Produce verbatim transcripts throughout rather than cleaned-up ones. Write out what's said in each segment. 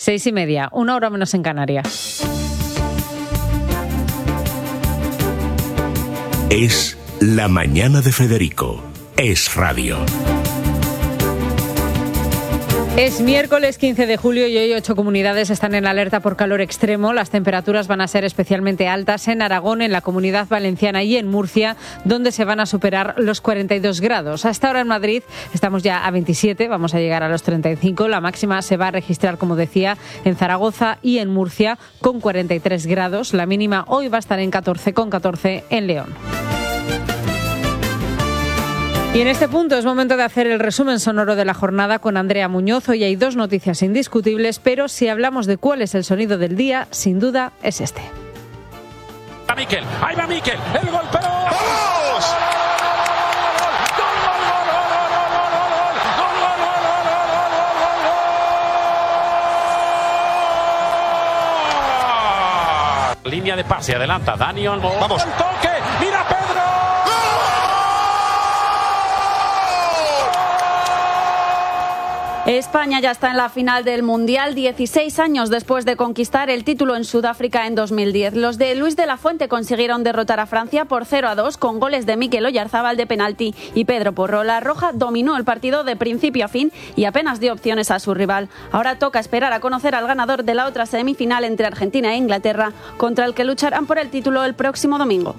Seis y media, una hora menos en Canarias. Es La Mañana de Federico. Es radio. Es miércoles quince de julio y hoy ocho comunidades están en alerta por calor extremo. Las temperaturas van a ser especialmente altas en Aragón, en la Comunidad Valenciana y en Murcia, donde se van a superar los cuarenta y dos grados. Hasta ahora en Madrid estamos ya a veintisiete, vamos a llegar a los treinta y cinco. La máxima se va a registrar, como decía, en Zaragoza y en Murcia con cuarenta y tres grados. La mínima hoy va a estar en catorce con catorce en León. Y en este punto es momento de hacer el resumen sonoro de la jornada con Andrea Muñoz. Hoy hay dos noticias indiscutibles, pero si hablamos de cuál es el sonido del día, sin duda es este. A Miquel, ahí va Miquel, el golpeo. ¡Vamos! Línea de pase, adelanta Dani Olmo. Vamos. El toque, mira Pedro. España ya está en la final del Mundial, dieciséis años después de conquistar el título en Sudáfrica en dos mil diez. Los de Luis de la Fuente consiguieron derrotar a Francia por cero a dos con goles de Mikel Oyarzábal de penalti y Pedro Porro. La Roja dominó el partido de principio a fin y apenas dio opciones a su rival. Ahora toca esperar a conocer al ganador de la otra semifinal entre Argentina e Inglaterra, contra el que lucharán por el título el próximo domingo.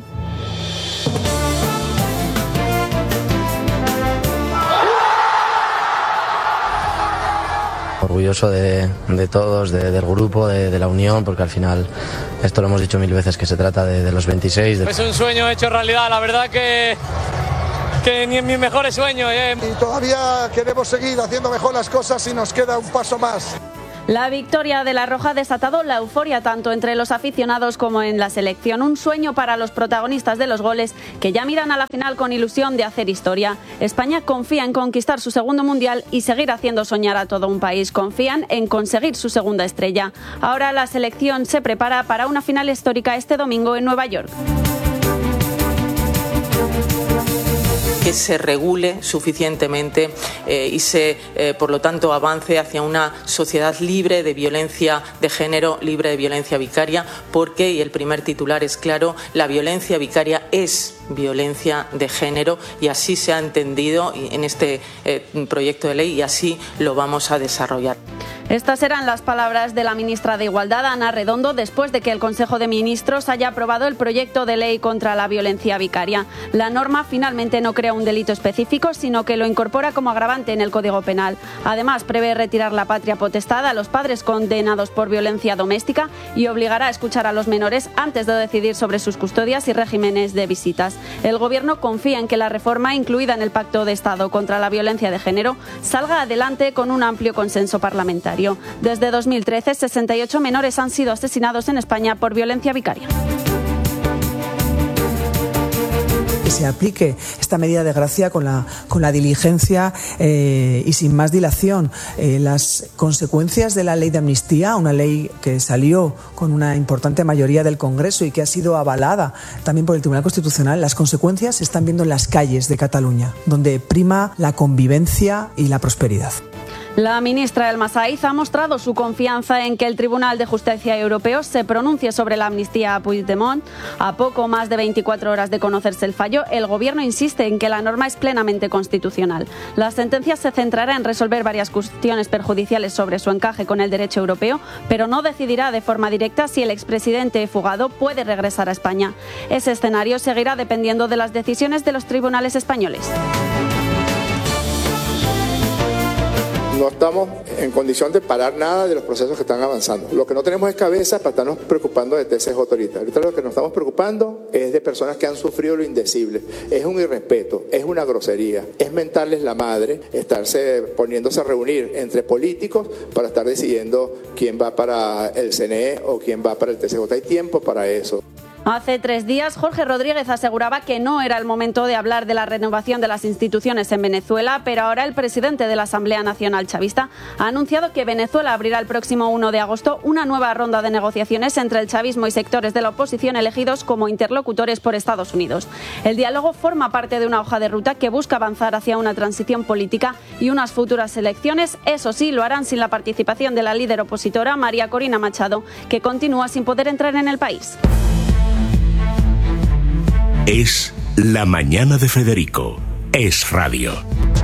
Orgulloso de, de todos, de, del grupo, de, de la unión, porque al final, esto lo hemos dicho mil veces, que se trata de, de los veintiséis. De... Es un sueño hecho realidad, la verdad que, que ni en mis mejores sueños. Eh. Y todavía queremos seguir haciendo mejor las cosas y nos queda un paso más. La victoria de la Roja ha desatado la euforia tanto entre los aficionados como en la selección. Un sueño para los protagonistas de los goles, que ya miran a la final con ilusión de hacer historia. España confía en conquistar su segundo mundial y seguir haciendo soñar a todo un país. Confían en conseguir su segunda estrella. Ahora la selección se prepara para una final histórica este domingo en Nueva York. Que se regule suficientemente eh, y se, eh, por lo tanto, avance hacia una sociedad libre de violencia de género, libre de violencia vicaria, porque, y el primer titular es claro, la violencia vicaria es violencia de género y así se ha entendido en este eh, proyecto de ley y así lo vamos a desarrollar. Estas eran las palabras de la ministra de Igualdad, Ana Redondo, después de que el Consejo de Ministros haya aprobado el proyecto de ley contra la violencia vicaria. La norma finalmente no crea un delito específico, sino que lo incorpora como agravante en el Código Penal. Además, prevé retirar la patria potestad a los padres condenados por violencia doméstica y obligará a escuchar a los menores antes de decidir sobre sus custodias y regímenes de visitas. El Gobierno confía en que la reforma, incluida en el Pacto de Estado contra la Violencia de Género, salga adelante con un amplio consenso parlamentario. Desde dos mil trece, sesenta y ocho menores han sido asesinados en España por violencia vicaria. Que se aplique esta medida de gracia con la, con la diligencia eh, y sin más dilación. Eh, las consecuencias de la ley de amnistía, una ley que salió con una importante mayoría del Congreso y que ha sido avalada también por el Tribunal Constitucional, las consecuencias se están viendo en las calles de Cataluña, donde prima la convivencia y la prosperidad. La ministra Elma Saiz ha mostrado su confianza en que el Tribunal de Justicia Europeo se pronuncie sobre la amnistía a Puigdemont. A poco más de veinticuatro horas de conocerse el fallo, el Gobierno insiste en que la norma es plenamente constitucional. La sentencia se centrará en resolver varias cuestiones perjudiciales sobre su encaje con el derecho europeo, pero no decidirá de forma directa si el expresidente fugado puede regresar a España. Ese escenario seguirá dependiendo de las decisiones de los tribunales españoles. No estamos en condición de parar nada de los procesos que están avanzando. Lo que no tenemos es cabeza para estarnos preocupando de tesis ahorita. Ahorita lo que nos estamos preocupando es de personas que han sufrido lo indecible. Es un irrespeto, es una grosería, es mentarles la madre, estarse poniéndose a reunir entre políticos para estar decidiendo quién va para el C N E o quién va para el T C J. Hay tiempo para eso. Hace tres días, Jorge Rodríguez aseguraba que no era el momento de hablar de la renovación de las instituciones en Venezuela, pero ahora el presidente de la Asamblea Nacional Chavista ha anunciado que Venezuela abrirá el próximo uno de agosto una nueva ronda de negociaciones entre el chavismo y sectores de la oposición elegidos como interlocutores por Estados Unidos. El diálogo forma parte de una hoja de ruta que busca avanzar hacia una transición política y unas futuras elecciones. Eso sí, lo harán sin la participación de la líder opositora María Corina Machado, que continúa sin poder entrar en el país. Es La Mañana de Federico. Es radio.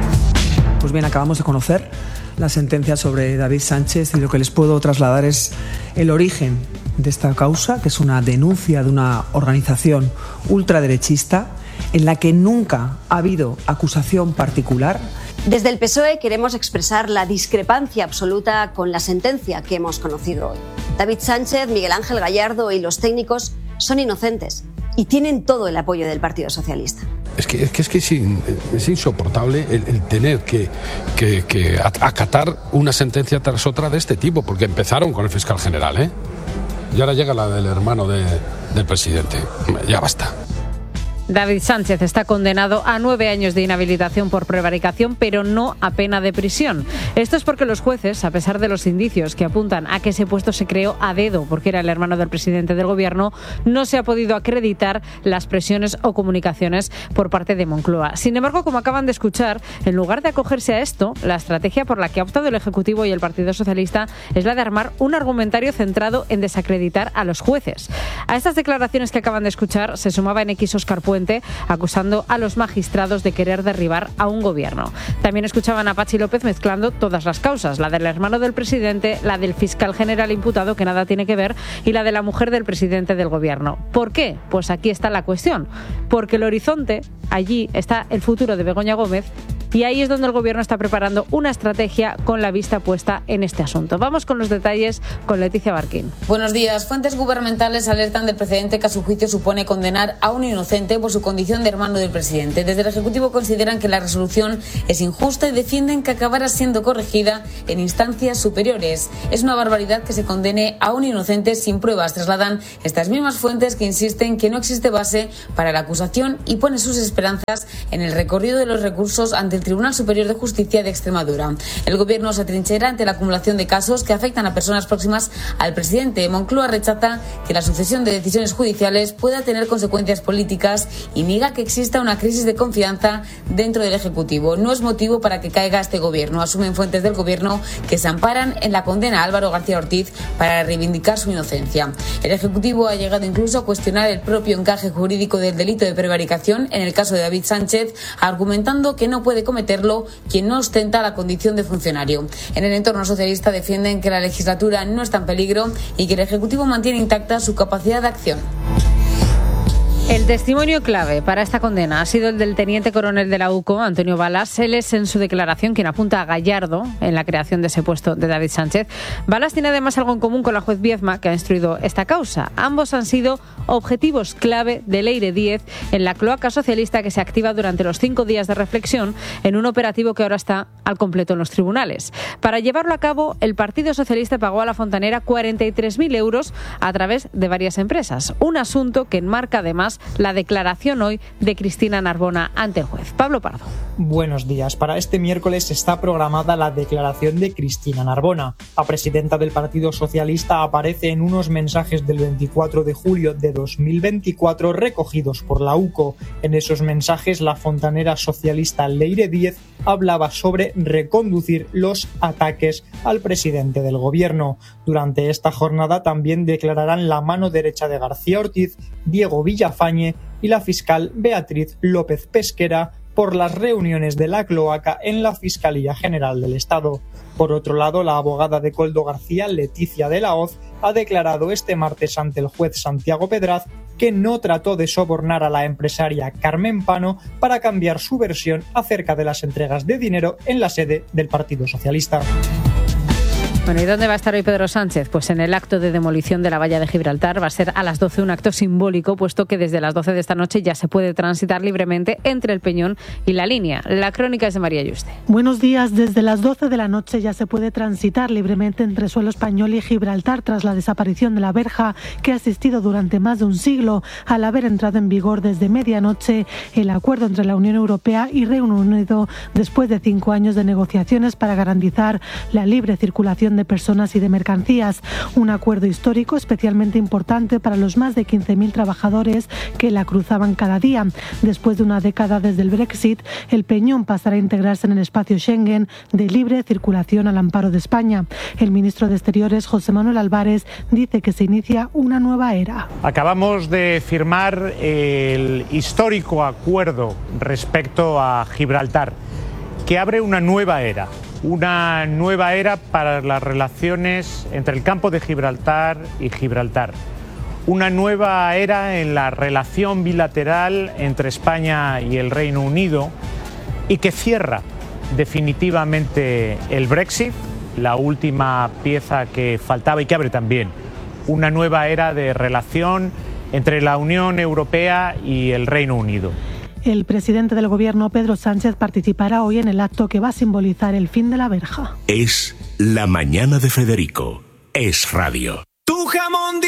Pues bien, acabamos de conocer la sentencia sobre David Sánchez y lo que les puedo trasladar es el origen de esta causa, que es una denuncia de una organización ultraderechista en la que nunca ha habido acusación particular. Desde el P S O E queremos expresar la discrepancia absoluta con la sentencia que hemos conocido hoy. David Sánchez, Miguel Ángel Gallardo y los técnicos son inocentes y tienen todo el apoyo del Partido Socialista. Es que es, que es, que es, in, es insoportable el, el tener que, que, que acatar una sentencia tras otra de este tipo, porque empezaron con el fiscal general, ¿eh? Y ahora llega la del hermano de, del presidente. Ya basta. David Sánchez está condenado a nueve años de inhabilitación por prevaricación, pero no a pena de prisión. Esto es porque los jueces, a pesar de los indicios que apuntan a que ese puesto se creó a dedo porque era el hermano del presidente del gobierno, no se ha podido acreditar las presiones o comunicaciones por parte de Moncloa. Sin embargo, como acaban de escuchar, en lugar de acogerse a esto, la estrategia por la que ha optado el Ejecutivo y el Partido Socialista es la de armar un argumentario centrado en desacreditar a los jueces. A estas declaraciones que acaban de escuchar se sumaba en X Óscar Puente, acusando a los magistrados de querer derribar a un gobierno. También escuchaban a Patxi López mezclando todas las causas, la del hermano del presidente, la del fiscal general imputado, que nada tiene que ver, y la de la mujer del presidente del gobierno. ¿Por qué? Pues aquí está la cuestión. Porque el horizonte, allí está el futuro de Begoña Gómez, y ahí es donde el gobierno está preparando una estrategia con la vista puesta en este asunto. Vamos con los detalles con Leticia Barquín. Buenos días. Fuentes gubernamentales alertan del precedente que a su juicio supone condenar a un inocente por su condición de hermano del presidente. Desde el Ejecutivo consideran que la resolución es injusta y defienden que acabará siendo corregida en instancias superiores. Es una barbaridad que se condene a un inocente sin pruebas, trasladan estas mismas fuentes, que insisten que no existe base para la acusación y pone sus esperanzas en el recorrido de los recursos ante el Tribunal Superior de Justicia de Extremadura. El gobierno se atrinchera ante la acumulación de casos que afectan a personas próximas al presidente. Moncloa rechaza que la sucesión de decisiones judiciales pueda tener consecuencias políticas y niega que exista una crisis de confianza dentro del Ejecutivo. No es motivo para que caiga este gobierno, asumen fuentes del gobierno que se amparan en la condena a Álvaro García Ortiz para reivindicar su inocencia. El Ejecutivo ha llegado incluso a cuestionar el propio encaje jurídico del delito de prevaricación en el caso de David Sánchez, argumentando que no puede cometerlo quien no ostenta la condición de funcionario. En el entorno socialista defienden que la legislatura no está en peligro y que el Ejecutivo mantiene intacta su capacidad de acción. El testimonio clave para esta condena ha sido el del teniente coronel de la U C O, Antonio Balas. Él es en su declaración quien apunta a Gallardo en la creación de ese puesto de David Sánchez. Balas tiene además algo en común con la juez Viezma, que ha instruido esta causa. Ambos han sido objetivos clave de Leire Díez en la cloaca socialista que se activa durante los cinco días de reflexión en un operativo que ahora está al completo en los tribunales. Para llevarlo a cabo, el Partido Socialista pagó a la fontanera cuarenta y tres mil euros a través de varias empresas. Un asunto que enmarca además la declaración hoy de Cristina Narbona ante el juez. Pablo Pardo. Buenos días. Para este miércoles está programada la declaración de Cristina Narbona. La presidenta del Partido Socialista aparece en unos mensajes del veinticuatro de julio de dos mil veinticuatro recogidos por la U C O. En esos mensajes, la fontanera socialista Leire Díez hablaba sobre reconducir los ataques al presidente del gobierno. Durante esta jornada también declararán la mano derecha de García Ortiz, Diego Villafañe y la fiscal Beatriz López Pesquera por las reuniones de la cloaca en la Fiscalía General del Estado. Por otro lado, la abogada de Koldo García, Leticia de la Hoz, ha declarado este martes ante el juez Santiago Pedraz que no trató de sobornar a la empresaria Carmen Pano para cambiar su versión acerca de las entregas de dinero en la sede del Partido Socialista. Bueno, ¿y dónde va a estar hoy Pedro Sánchez? Pues en el acto de demolición de la valla de Gibraltar. Va a ser a las doce un acto simbólico, puesto que desde las doce de esta noche ya se puede transitar libremente entre el Peñón y la línea. La crónica es de María Yuste. Buenos días. Desde las doce de la noche ya se puede transitar libremente entre suelo español y Gibraltar tras la desaparición de la verja que ha existido durante más de un siglo, al haber entrado en vigor desde medianoche el acuerdo entre la Unión Europea y Reino Unido después de cinco años de negociaciones para garantizar la libre circulación de personas y de mercancías. Un acuerdo histórico especialmente importante para los más de quince mil trabajadores que la cruzaban cada día. Después de una década desde el Brexit, el Peñón pasará a integrarse en el espacio Schengen de libre circulación al amparo de España. El ministro de Exteriores, José Manuel Álvarez, dice que se inicia una nueva era. Acabamos de firmar el histórico acuerdo respecto a Gibraltar, que abre una nueva era. Una nueva era para las relaciones entre el campo de Gibraltar y Gibraltar. Una nueva era en la relación bilateral entre España y el Reino Unido y que cierra definitivamente el Brexit, la última pieza que faltaba, y que abre también una nueva era de relación entre la Unión Europea y el Reino Unido. El presidente del Gobierno, Pedro Sánchez, participará hoy en el acto que va a simbolizar el fin de la verja. Es La Mañana de Federico. Es Radio. Tu jamón